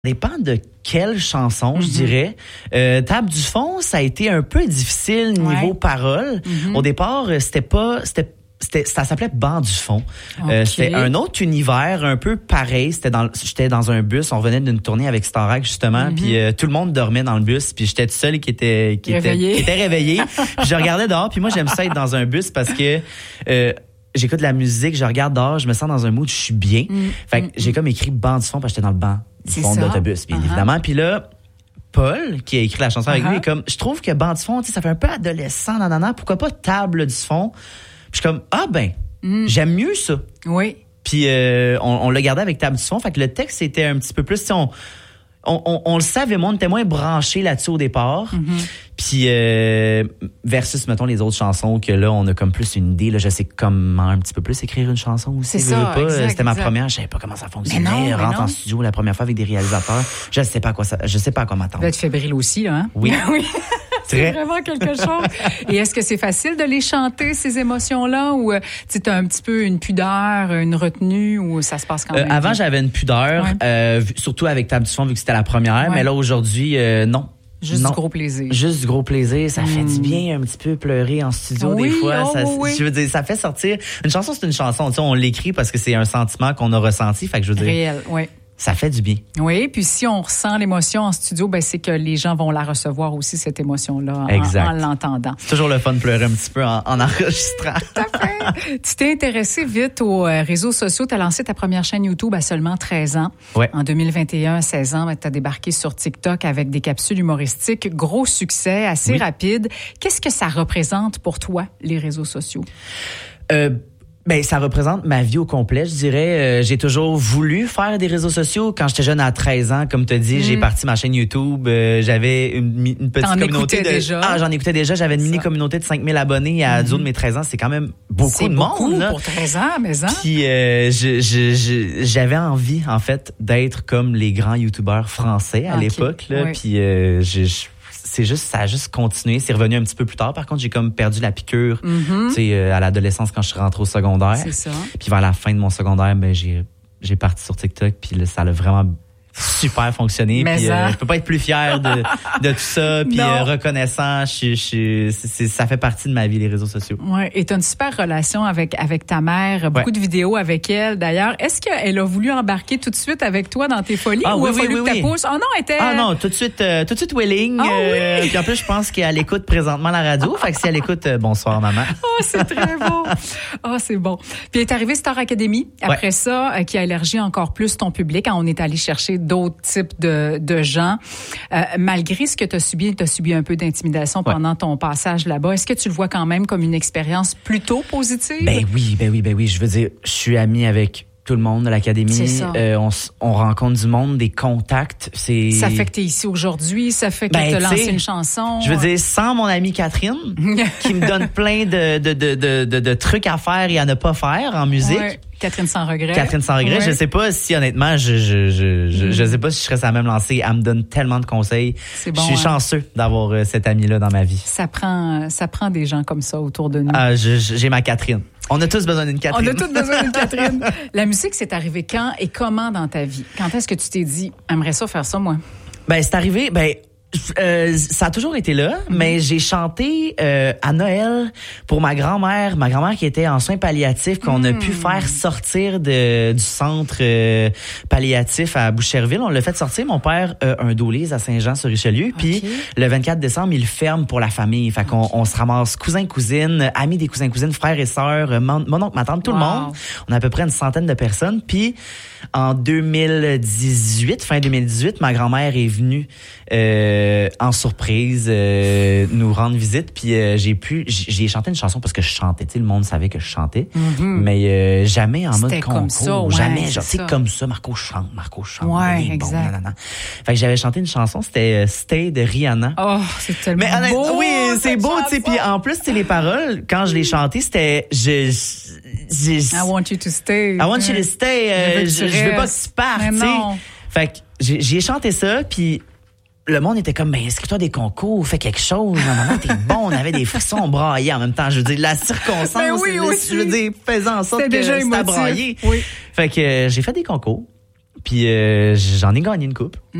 dépend de quelle chanson, je dirais. Table du fond, ça a été un peu difficile niveau paroles. Au départ, ça s'appelait Banc du fond. Okay. C'était un autre univers, un peu pareil. J'étais dans un bus, on venait d'une tournée avec Starac justement, puis tout le monde dormait dans le bus, puis j'étais tout seul qui était réveillé. Puis je regardais dehors, puis moi j'aime ça être dans un bus parce que j'écoute de la musique, je regarde dehors, je me sens dans un mood, je suis bien. Fait que j'ai comme écrit Banc du fond parce que j'étais dans le banc du fond de l'autobus, bien évidemment. Puis là, Paul, qui a écrit la chanson avec lui, est comme, je trouve que Banc du fond, tu sais, ça fait un peu adolescent, pourquoi pas Table du fond? Puis je suis comme, j'aime mieux ça. Oui. Puis on l'a gardé avec Table du fond, fait que le texte était un petit peu plus, on le savait, moi, on était moins branchés là-dessus au départ. Puis versus, mettons, les autres chansons que là, on a comme plus une idée. Là, je sais comment un petit peu plus écrire une chanson aussi. C'est ça, exact, c'était ma première, je savais pas comment ça fonctionnait. Rentre en studio la première fois avec des réalisateurs. Je sais pas à quoi m'attendre. Tu dois être fébrile aussi, là, hein? Oui. Oui. C'est vraiment quelque chose. Et est-ce que c'est facile de les chanter, ces émotions-là, ou tu as un petit peu une pudeur, une retenue, ou ça se passe quand même? Avant, j'avais une pudeur, surtout avec Table du fond, vu que c'était la première. Mais là, aujourd'hui, non. Juste du gros plaisir. Juste du gros plaisir. Ça fait du bien un petit peu pleurer en studio des fois. Je veux dire, ça fait sortir. Une chanson, c'est une chanson. Tu sais, on l'écrit parce que c'est un sentiment qu'on a ressenti. Fait que je veux dire. Réel, oui. Ça fait du bien. Oui, puis si on ressent l'émotion en studio, c'est que les gens vont la recevoir aussi, cette émotion-là, en l'entendant. C'est toujours le fun de pleurer un petit peu en enregistrant. Tout à fait. Tu t'es intéressé vite aux réseaux sociaux. Tu as lancé ta première chaîne YouTube à seulement 13 ans. Ouais. En 2021, à 16 ans, tu as débarqué sur TikTok avec des capsules humoristiques. Gros succès, assez rapide. Qu'est-ce que ça représente pour toi, les réseaux sociaux? Ça représente ma vie au complet, je dirais. J'ai toujours voulu faire des réseaux sociaux. Quand j'étais jeune, à 13 ans, comme tu as dit, j'ai parti ma chaîne YouTube. J'avais une petite communauté déjà? J'en écoutais déjà. J'avais une mini-communauté de 5000 abonnés à du haut de mes 13 ans. C'est quand même beaucoup de monde. Là. Pour 13 ans, mais Puis j'avais envie, en fait, d'être comme les grands YouTubeurs français à l'époque. Là. Oui. Puis ça a juste continué. C'est revenu un petit peu plus tard. Par contre, j'ai comme perdu la piqûre, tu sais, à l'adolescence quand je suis rentré au secondaire. C'est ça. Puis vers la fin de mon secondaire, j'ai parti sur TikTok. Puis là, ça a vraiment super fonctionné. Puis je peux pas être plus fier de tout ça. Puis reconnaissant, ça fait partie de ma vie, les réseaux sociaux. Ouais, et tu as une super relation avec ta mère, beaucoup de vidéos avec elle d'ailleurs. Est-ce qu'elle a voulu embarquer tout de suite avec toi dans tes folies ou a fallu que tu pousses? Ah non, elle était tout de suite willing. Puis en plus, je pense qu'elle écoute présentement la radio. Fait que si elle écoute, bonsoir maman. Oh, c'est très beau. Oh, c'est bon. Puis elle est arrivée Star Academy. Après ça, qui a élargi encore plus ton public. On est allé chercher d'autres types de gens. Malgré ce que tu as subi un peu d'intimidation pendant ton passage là-bas. Est-ce que tu le vois quand même comme une expérience plutôt positive? Ben oui. Je veux dire, je suis ami avec tout le monde de l'académie. C'est ça. On rencontre du monde, des contacts. Ça fait que t'es ici aujourd'hui, ça fait que t'as lancé une chanson. Je veux dire, sans mon amie Catherine, qui me donne plein de trucs à faire et à ne pas faire en musique. Ouais. Catherine sans regret. Ouais. Je sais pas si honnêtement, je sais pas si je serais sa même lancée. Elle me donne tellement de conseils. C'est bon, je suis chanceux d'avoir cette amie-là dans ma vie. Ça prend des gens comme ça autour de nous. J'ai ma Catherine. On a tous besoin d'une Catherine. La musique, c'est arrivé quand et comment dans ta vie? Quand est-ce que tu t'es dit, j'aimerais ça faire ça, moi? C'est arrivé, ça a toujours été là, mais j'ai chanté à Noël pour ma grand-mère qui était en soins palliatifs, qu'on a pu faire sortir du centre palliatif à Boucherville. On l'a fait sortir. Mon père a un Dolise à Saint-Jean-sur-Richelieu, puis le 24 décembre, il le ferme pour la famille. Fait qu'on se ramasse cousins-cousines, amis des cousins-cousines, frères et sœurs, mon oncle, ma tante, tout le monde. On a à peu près une centaine de personnes. Puis en 2018, fin 2018, ma grand-mère est venue en surprise nous rendre visite, puis j'ai chanté une chanson parce que je chantais, tu sais, le monde savait que je chantais, mais jamais en mode concours, comme ça, jamais genre tu sais comme ça, Marco chante, ouais, exact. Bon, fait que j'avais chanté une chanson, c'était Stay de Rihanna. Oh, c'est tellement beau. Oui, c'est beau, tu sais, puis en plus c'est les paroles quand je l'ai chanté, c'était I want you to stay. I want you to stay. Je veux pas que tu partes, tu sais. Fait que j'ai chanté ça, puis le monde était comme, inscris-toi des concours, fais quelque chose. Non, t'es bon. On avait des frissons, on braillait en même temps. Je veux dire, la circonstance, je veux dire, faisant en sorte que c'était braillé. Oui. Fait que j'ai fait des concours. Puis j'en ai gagné une coupe.